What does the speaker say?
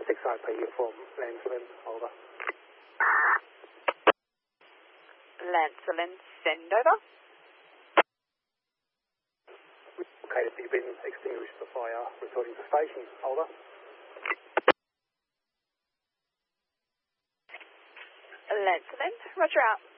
6IP from Lancelin, over. Lancelin, send over. Okay, you've been extinguished the fire, reporting to station, over. Lancelin, roger out.